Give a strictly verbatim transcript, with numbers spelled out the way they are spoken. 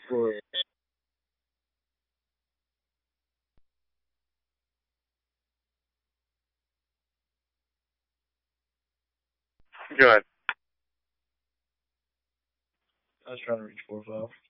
For Go ahead. I was trying to reach four five.